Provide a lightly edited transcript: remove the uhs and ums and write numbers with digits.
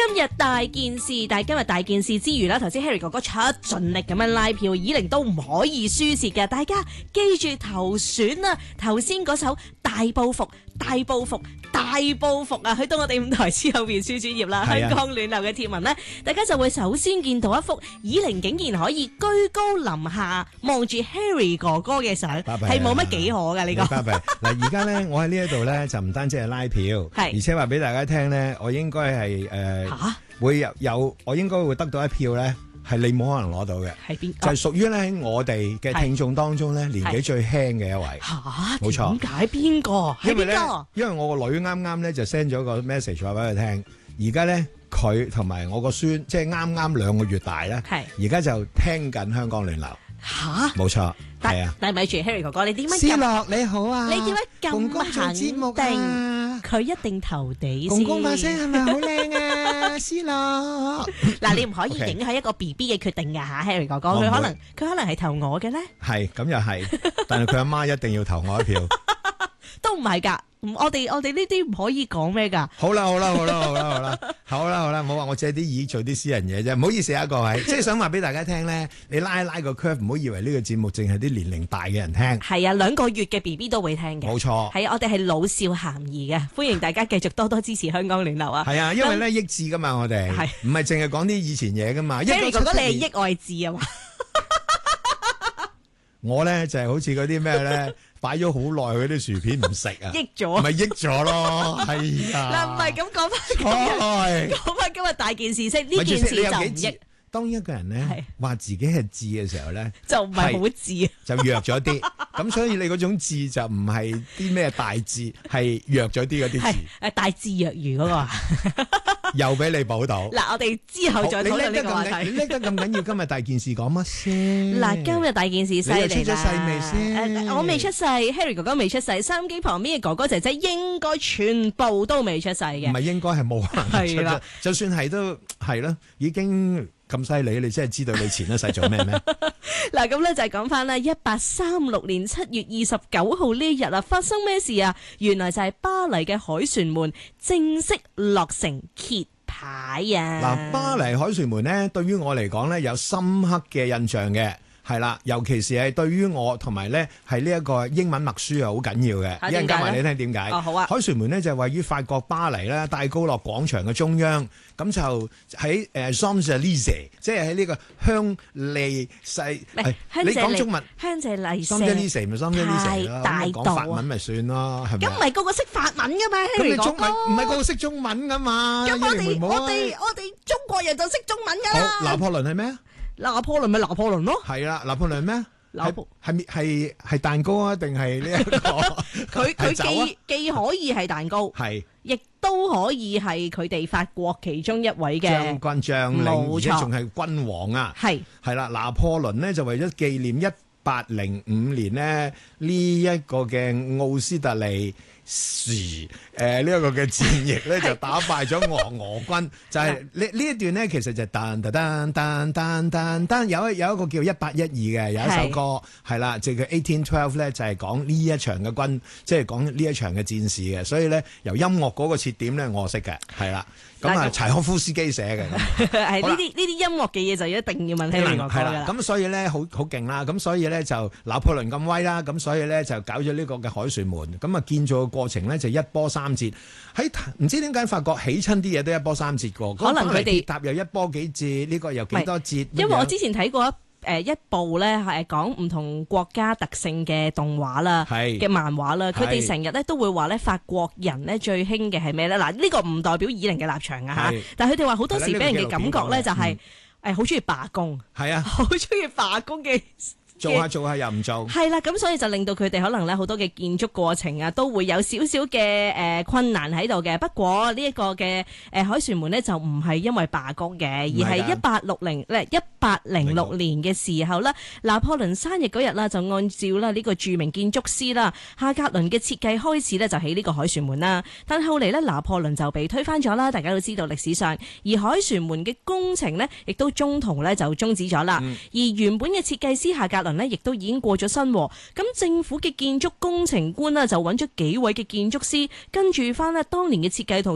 今日大件事，但係今日大件事之餘啦，頭先 Harry 哥哥出盡力咁樣拉票，以令都唔可以輸蝕嘅。大家記住投選啊！頭先嗰首大報復、大報復、大報復啊，去到我哋舞台之後面書專頁啦，香港暖流嘅貼文呢，大家就會首先見到一幅以玲竟然可以居高臨下望住 Harry 哥哥嘅相，係冇乜幾可㗎呢個。 嗱，而家咧，我喺呢一度咧，就唔單止係拉票，而且話俾大家聽咧，我應該係會有，我應該會得到一票咧，係你冇可能攞到嘅。係邊？就係屬於咧喺我哋嘅聽眾當中咧，年紀最輕嘅一位。冇錯。點解邊個？係邊個？因為我個女啱啱咧就 send 咗個 message 話俾佢聽，而家咧佢同埋我個孫，即係啱啱2個月大咧，而家就聽緊香港聯流。冇錯。係啊，但係咪住 Harry 哥哥，你點解？思樂你好啊，你點解咁肯定？佢一定投地先。公公把聲係咪好靚啊？思樂，嗱，你唔可以影響一個 BB 嘅決定噶吓 ，Harry 哥哥，佢可能係投我嘅咧。係，咁又係，但係佢阿媽一定要投我一票。都唔係噶，我哋呢啲唔可以講咩噶。好啦，唔好話我借啲意做啲私人嘢啫，唔好意思啊各位，即係想話俾大家聽咧，你拉一拉個 curve，唔好以為呢個節目淨係啲年齡大嘅人聽。係啊，2個月嘅 BB 都會聽嘅。冇錯。係啊，我哋係老少咸宜嘅，歡迎大家繼續多多支持香港聯流啊。係啊，因為咧益智噶嘛，我哋係唔係淨係講啲以前嘢噶嘛。Harry 哥哥，你係益外智啊嘛？我咧就係好似嗰啲咩咧。擺咗好耐嗰啲薯片唔食啊，益咗，咪益咗咯，係啊。嗱，唔係咁講翻今日大件事先，呢件事就唔益。當一個人咧話自己係智嘅時候咧，就唔係好智，就弱咗啲。咁所以你嗰種智就唔係啲咩大智，係弱咗啲嗰啲智。誒，大智若愚嗰個。又俾你補到。嗱，我哋之後再討論呢個話題。你叻得咁緊要，今日大件事講乜先？嗱，今日大件事犀利啦。你出咗世未先？我未出世 ，Harry 哥哥未出世，收音機旁邊嘅哥哥姐姐應該全部都未出世嘅。唔係應該係冇可能出啫。就算係都係啦，已經咁犀利，你真係知道你前一世做咩咩？嗱，咁咧就係講翻啦，1836年7月29號呢一日啊，發生咩事啊？原來就係巴黎嘅凱旋門正式落成揭牌啊！嗱，巴黎凱旋門呢，對於我嚟講呢，有深刻嘅印象嘅。係啦，尤其是係對於我同埋咧，係呢一個英文默書係好緊要嘅。一陣間話你聽點解？哦，好啊！凱旋門咧就位於法國巴黎啦，戴高樂廣場嘅中央。咁就喺Champs-Élysées，即係喺呢個香利細。你講中文香榭麗舍。Champs-Élysées 咪 Champs-Élysées 咯，講法文咪算咯，係咪？咁唔係個個識法文㗎嘛？咁你中文唔係個個識中文㗎嘛？咁我哋中國人就識中文㗎啦。好，拿破崙係咩啊？拿破崙咪拿破崙咯，係啦，拿破崙咩？係蛋糕啊，定係呢一個？佢既可以係蛋糕，係，亦都可以係佢哋法國其中一位嘅將軍將領，而且仲係君王啊，係啦，拿破崙呢就為咗紀念1805年呢呢一個嘅奧斯特利呢一個嘅戰役咧就打敗咗俄軍，就係呢一段咧其實就噔噔噔噔噔噔，有一個叫1812嘅有一首歌係啦，就叫1812咧就係講呢一場嘅軍，即係講呢一場嘅戰事嘅，所以咧由音樂嗰個切點咧我識嘅係啦，咁啊柴可夫斯基寫嘅，係呢啲音樂嘅嘢就一定要問聽另外歌㗎啦，咁所以咧好勁啦，咁所以咧就拿破崙咁威啦，咁所以咧就搞咗呢個嘅凱旋門，咁啊建造過程咧就一波三折，喺唔知點解法國起親啲嘢都一波三折過，可能佢哋塔又一波幾折，呢個又幾多折？因為我之前睇過一部咧係講唔同國家特性嘅動畫啦，嘅漫畫啦，佢哋成日咧都會話咧法國人咧最興嘅係咩咧？嗱，呢個唔代表以玲嘅立場啊嚇，但係佢哋話好多時俾人嘅感覺咧就係好中意罷工，係啊，好中意罷工嘅。做下又唔做，係啦，咁所以就令到佢哋可能咧好多嘅建築過程啊，都會有少少嘅困難喺度嘅。不過呢一個嘅凱旋門呢，就唔係因為罷工嘅，而係1806年嘅時候啦，拿破崙生日嗰日啦，就按照啦呢個著名建築師啦夏格倫嘅設計開始呢，就起呢個凱旋門啦。但後嚟呢，拿破崙就被推翻咗啦，大家都知道歷史上，而凱旋門嘅工程呢，亦都中途呢就終止咗啦。而原本嘅設計師夏格倫亦都已經過咗身，咁政府嘅建築工程官啦就揾咗幾位嘅建築師跟住翻咧當年嘅設計圖